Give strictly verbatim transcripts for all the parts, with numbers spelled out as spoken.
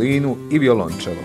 mandolinu i violončelo.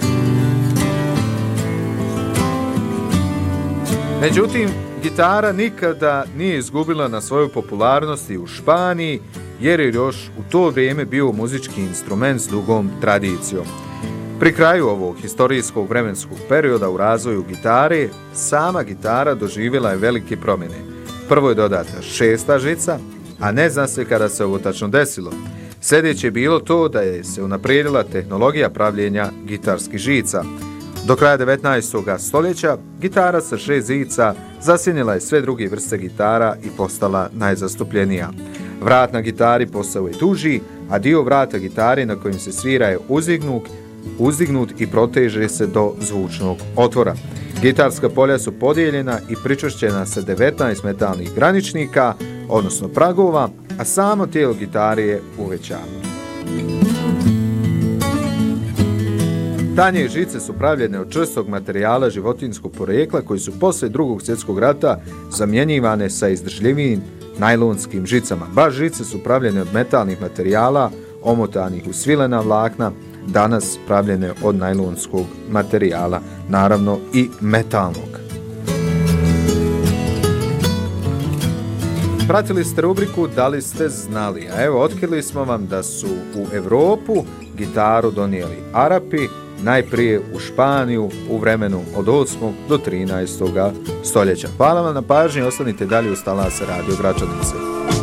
Međutim, gitara nikada nije izgubila na svojoj popularnosti u Španiji, jer je još u to vrijeme bio muzički instrument s dugom tradicijom. Pri kraju ovog historijskog vremenskog perioda u razvoju gitare, sama gitara doživjela je velike promjene. Prvo je dodata šesta žica, a ne zna se kada se ovo tačno desilo. Sljedeće je bilo to da je se unaprijedila tehnologija pravljenja gitarskih žica. Do kraja devetnaestog stoljeća gitara sa šest žica zasjenila je sve druge vrste gitara i postala najzastupljenija. Vrat na gitari postao je duži, a dio vrata gitare na kojim se svira je uzdignut, uzdignut i proteže se do zvučnog otvora. Gitarska polja su podijeljena i pričvršćena sa devetnaest metalnih graničnika, odnosno pragova, a samo tijelo gitare je uvećano. Tanje žice su pravljene od čvrstog materijala životinjskog porijekla koji su poslije Drugog svjetskog rata zamjenjivane sa izdržljivijim najlonskim žicama. Baš žice su pravljene od metalnih materijala, omotanih u svilena vlakna, danas pravljene od najlonskog materijala, naravno i metalnog. Pratili ste rubriku Da li ste znali? A evo, otkrili smo vam da su u Europu gitaru donijeli Arapi, najprije u Španiju u vremenu od osmog do trinaestog stoljeća. Hvala vam na pažnji, ostanite dalje uz talase Radio Gračanice.